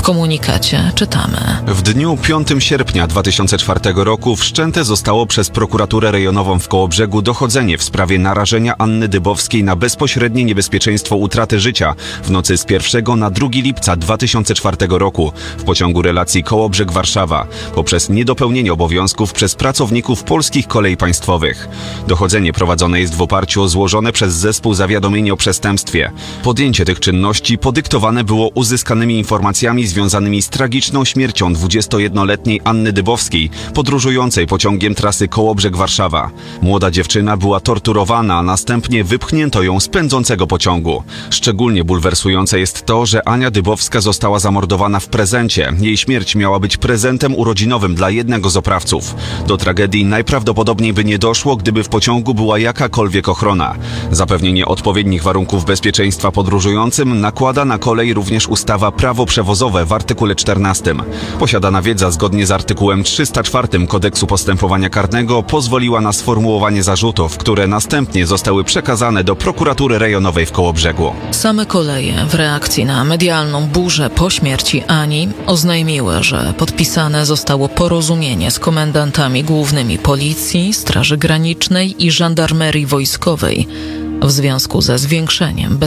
komunikacie czytamy. W dniu 5 sierpnia 2004 roku wszczęte zostało przez prokuraturę rejonową w Kołobrzegu dochodzenie w sprawie narażenia Anny Dybowskiej na bezpośrednie niebezpieczeństwo utraty życia w nocy z 1 na 2 lipca 2004 roku w pociągu relacji Kołobrzeg-Warszawa poprzez niedopełnienie obowiązków przez pracowników Polskich Kolei Państwowych. Dochodzenie prowadzone jest w oparciu o złożone przez zespół zawiadomienie o przestępstwie. Podjęcie tych czynności podyktowane było uzyskanymi informacjami związanymi z tragiczną śmiercią 21-letniej Anny Dybowskiej, podróżującej pociągiem trasy Kołobrzeg-Warszawa. Młoda dziewczyna była torturowana, a następnie wypchnięto ją z pędzącego pociągu. Szczególnie bulwersujące jest to, że Ania Dybowska została zamordowana w prezencie. Jej śmierć miała być prezentem urodzinowym dla jednego z oprawców. Do tragedii najprawdopodobniej by nie doszło, gdyby w pociągu była jakakolwiek ochrona. Zapewnienie odpowiednich warunków bezpieczeństwa podróżującym nakłada na kolej również ustawa Prawo przewozowe w artykule 14. Posiadana wiedza zgodnie z artykułem 304 Kodeksu Postępowania Karnego pozwoliła na sformułowanie zarzutów, które następnie zostały przekazane do prokuratury rejonowej w Kołobrzegu. Same koleje w reakcji na medialną burzę po śmierci Ani oznajmiły, że podpisane zostało porozumienie z komendantami głównymi Policji, Straży Granicznej i Żandarmerii Wojskowej w związku ze zwiększeniem